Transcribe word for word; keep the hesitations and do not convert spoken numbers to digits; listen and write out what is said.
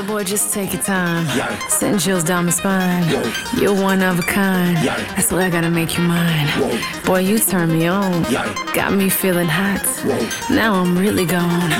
So boy, just take your time. Yikes. Sending chills down my spine. Whoa. You're one of a kind. Yikes. That's why I gotta make you mine. Whoa. Boy, you turn me on. Yikes. Got me feeling hot. Whoa. Now I'm really gone.